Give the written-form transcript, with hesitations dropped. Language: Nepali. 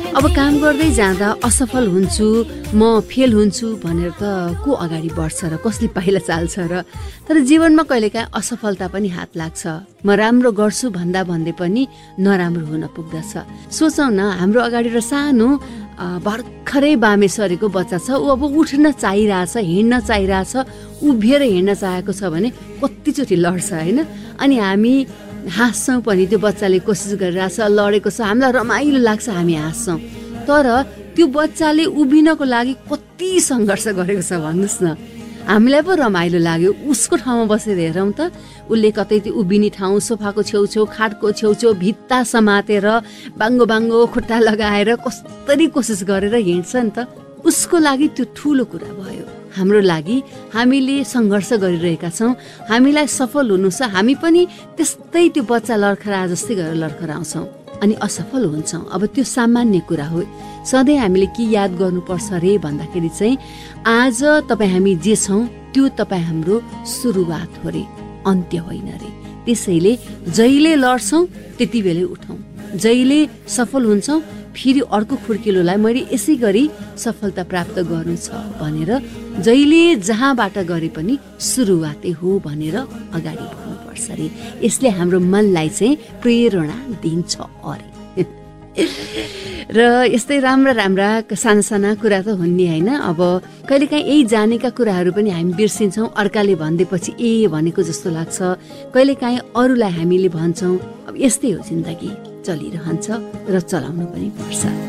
अब काम गर्दै जाँदा असफल हुन्छु, म फेल हुन्छु भनेर त को अगाडि बढ्छ र कसले पाइला चाल्छ र। तर जीवनमा कहिलेकाहीँ असफलता पनि हात लाग्छ। म राम्रो गर्छु भन्दा भन्दै पनि नराम्रो हुन पुग्दछ। सोचौँ न, हाम्रो अगाडि र सानो भर्खरै बामे सरेको बच्चा छ, ऊ अब उठ्न चाहिरहेछ, हिँड्न चाहिरहेछ, उभिएर हिँड्न चाहेको छ भने कतिचोटि लड्छ होइन। अनि हामी हाँस्छौँ पनि, त्यो बच्चाले कोसिस गरिरहेछ, लडेको छ, हामीलाई रमाइलो लाग्छ, हामी हाँस्छौँ। तर त्यो बच्चाले उभिनको लागि कति सङ्घर्ष गरेको छ भन्नुहोस् न। हामीलाई पो रमाइलो लाग्यो, उसको ठाउँमा बसेर हेरौँ त, उसले कतै त्यो उभिने ठाउँ, सोफाको छेउछेउ, खाटको छेउछेउ भित्ता समातेर बाङ्गो बाङ्गो खुट्टा लगाएर कस्तरी कोसिस गरेर हिँड्छ नि त। उसको लागि त्यो ठुलो कुरा भयो। हाम्रो लागि हामीले सङ्घर्ष गरिरहेका छौँ, हामीलाई सफल हुनु छ, हामी पनि त्यस्तै त्यो बच्चा लड्खरा जस्तै गरेर लड्खराउँछौँ अनि असफल हुन्छौँ। अब त्यो सामान्य कुरा हो। सधैँ हामीले के याद गर्नुपर्छ रे भन्दाखेरि चाहिँ, आज तपाईँ हामी जे छौँ त्यो तपाईँ हाम्रो सुरुवात हो रे, अन्त्य होइन रे। त्यसैले जहिले लड्छौँ त्यति बेलै उठौँ, जहिले सफल हुन्छौँ फेरि अर्को खुड्किलोलाई मैले यसै गरी सफलता प्राप्त गर्नु छ भनेर जहिले जहाँबाट गरे पनि सुरुवातै हो भनेर अगाडि बढ्नुपर्छ रे। यसले हाम्रो मनलाई चाहिँ प्रेरणा दिन्छ अरे। र यस्तै राम्रा राम्रा साना साना कुरा त हुन् नि होइन। अब कहिलेकाहीँ यही जानेका कुराहरू पनि हामी बिर्सिन्छौँ, अर्काले भनिदिएपछि ए भनेको जस्तो लाग्छ, कहिलेकाहीँ अरूलाई हामीले भन्छौँ। अब यस्तै हो जिन्दगी, चलिरहन्छ र चलाउनु पनि पर्छ।